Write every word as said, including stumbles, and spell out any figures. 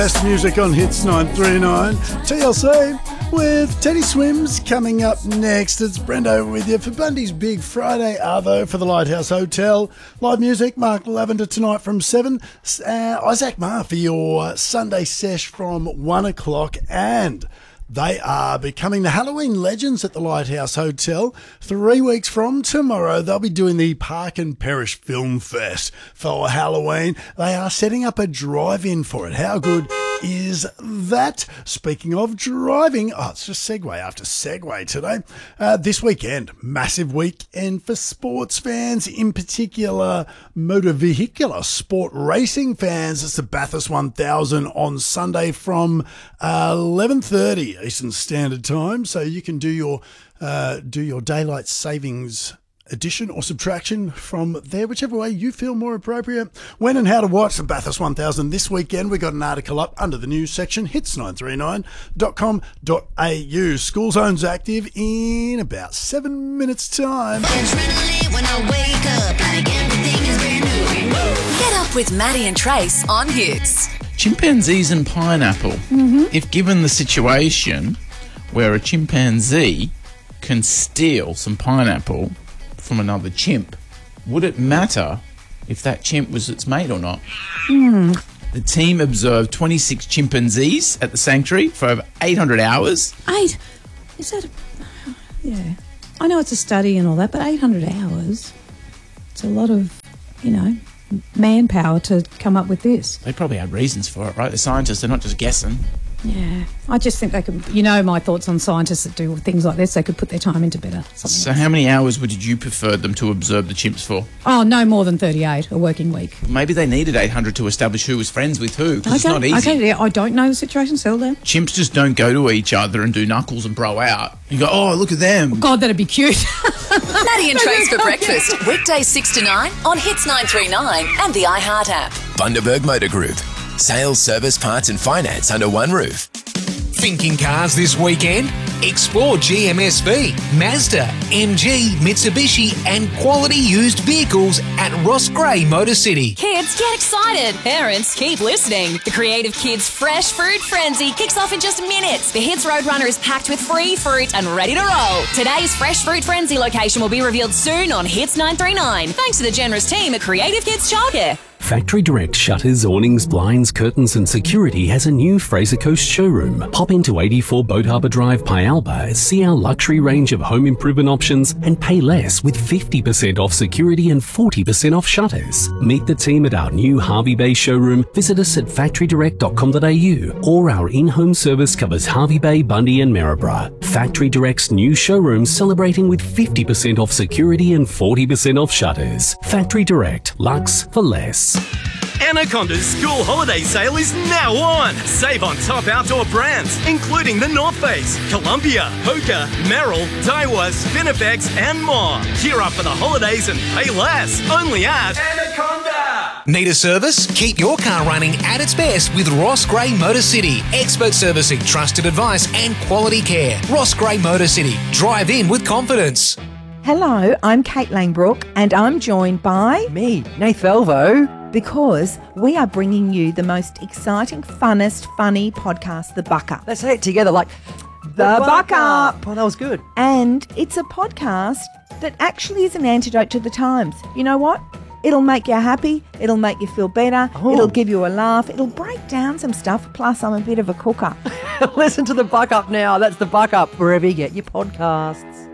Best music on Hits nine three nine. T L C with Teddy Swims coming up next. It's Brendo with you for Bundy's Big Friday Arvo for the Lighthouse Hotel. Live music, Mark Lavender tonight from seven. Uh, Isaac Marr for your Sunday sesh from one o'clock. And they are becoming the Halloween legends at the Lighthouse Hotel. Three weeks from tomorrow, they'll be doing the Park and Perish Film Fest for Halloween. They are setting up a drive-in for it. How good is that? Speaking of driving, oh, it's just segue after segue today. Uh, this weekend, massive weekend for sports fans, in particular motor vehicular sport racing fans. It's the Bathurst one thousand on Sunday from uh, eleven thirty Eastern Standard Time, so you can do your uh, do your daylight savings addition or subtraction from there, whichever way you feel more appropriate. When and how to watch the Bathurst one thousand this weekend, we got an article up under the news section, hits nine three nine dot com dot a u. School zone's active in about seven minutes' time. When I wake up, like everything is brand new. Get up with Maddie and Trace on Hits. Chimpanzees and pineapple. Mm-hmm. If given the situation where a chimpanzee can steal some pineapple from another chimp, would it matter if that chimp was its mate or not? Mm. The team observed twenty-six chimpanzees at the sanctuary for over eight hundred hours. Eight? Is that a... Yeah. I know it's a study and all that, but eight hundred hours? It's a lot of, you know, manpower to come up with this. They probably had reasons for it, right? The scientists, they're not just guessing. Yeah. I just think they could, you know, my thoughts on scientists that do things like this, they could put their time into better. So else. how many hours would you prefer them to observe the chimps for? Oh, no more than thirty-eight, a working week. Maybe they needed eight hundred to establish who was friends with who, 'cause okay. it's not easy. Okay, yeah, I don't know the situation, settle down. Chimps just don't go to each other and do knuckles and bro out. You go, oh, look at them. God, that'd be cute. Maddie and Trace for breakfast, weekdays six to nine on Hits nine three nine and the iHeart app. Bundaberg Motor Group. Sales, service, parts and finance under one roof. Thinking cars this weekend? Explore G M S V, Mazda, M G, Mitsubishi and quality used vehicles at Ross Gray Motor City. Kids, get excited. Parents, keep listening. The Creative Kids Fresh Fruit Frenzy kicks off in just minutes. The Hits Roadrunner is packed with free fruit and ready to roll. Today's Fresh Fruit Frenzy location will be revealed soon on Hits nine three nine, thanks to the generous team at Creative Kids Childcare. Factory Direct Shutters, Awnings, Blinds, Curtains and Security has a new Fraser Coast showroom. Pop into eighty-four Boat Harbour Drive, Pialba, see our luxury range of home improvement options and pay less with fifty percent off security and forty percent off shutters. Meet the team at our new Harvey Bay showroom. Visit us at factory direct dot com dot a u or our in-home service covers Harvey Bay, Bundy and Maryborough. Factory Direct's new showroom celebrating with fifty percent off security and forty percent off shutters. Factory Direct, Lux for less. Anaconda's school holiday sale is now on. Save on top outdoor brands, including the North Face, Columbia, Hoka, Merrill, Daiwa, Spinifex, and more. Gear up for the holidays and pay less. Only at Anaconda. Need a service? Keep your car running at its best with Ross Gray Motor City. Expert servicing, trusted advice, and quality care. Ross Gray Motor City. Drive in with confidence. Hello, I'm Kate Langbrook, and I'm joined by me, Nath Velvo. Because we are bringing you the most exciting, funnest, funny podcast, The Buck Up. Let's say it together like, The, the Buck, Buck Up. Up. Oh, that was good. And it's a podcast that actually is an antidote to the times. You know what? It'll make you happy. It'll make you feel better. Oh. It'll give you a laugh. It'll break down some stuff. Plus, I'm a bit of a cooker. Listen to The Buck Up now. That's The Buck Up, wherever you get your podcasts.